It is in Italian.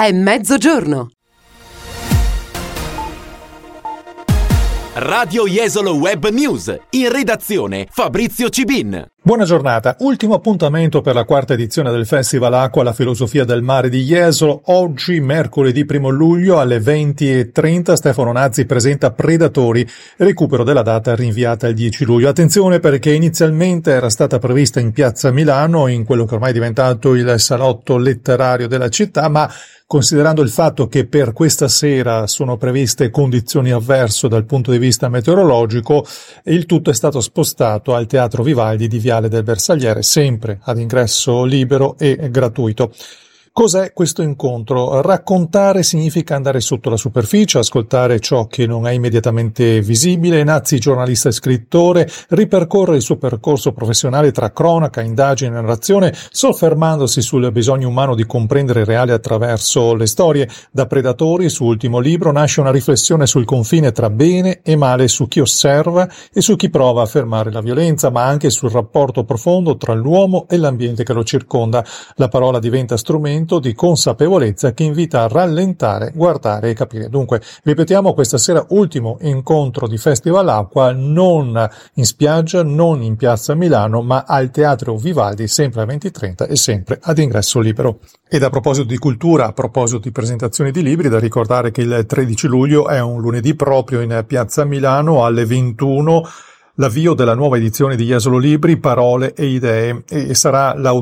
È mezzogiorno. Radio Jesolo Web News, in redazione Fabrizio Cibin. Buona giornata, ultimo appuntamento per la quarta edizione del Festival Acqua La Filosofia del Mare di Jesolo. Oggi, mercoledì 1 luglio alle 20:30, Stefano Nazzi presenta Predatori, recupero della data rinviata al 10 luglio. Attenzione perché inizialmente era stata prevista in Piazza Milano, in quello che ormai è diventato il salotto letterario della città, ma considerando il fatto che per questa sera sono previste condizioni avverse dal punto di vista meteorologico, il tutto è stato spostato al Teatro Vivaldi di Viale del Bersagliere, sempre ad ingresso libero e gratuito. Cos'è questo incontro? Raccontare significa andare sotto la superficie, ascoltare ciò che non è immediatamente visibile. Nazzi, giornalista e scrittore, ripercorre il suo percorso professionale tra cronaca, indagine e narrazione, soffermandosi sul bisogno umano di comprendere il reale attraverso le storie. Da Predatori, suo ultimo libro, nasce una riflessione sul confine tra bene e male, su chi osserva e su chi prova a fermare la violenza, ma anche sul rapporto profondo tra l'uomo e l'ambiente che lo circonda. La parola diventa strumento di consapevolezza che invita a rallentare, guardare e capire. Dunque, ripetiamo, questa sera ultimo incontro di Festival Acqua, non in spiaggia, non in Piazza Milano, ma al Teatro Vivaldi, sempre alle 20:30 e sempre ad ingresso libero. Ed a proposito di cultura, a proposito di presentazioni di libri, da ricordare che il 13 luglio è un lunedì proprio in Piazza Milano alle 21, l'avvio della nuova edizione di Jesolo Libri, Parole e Idee, e sarà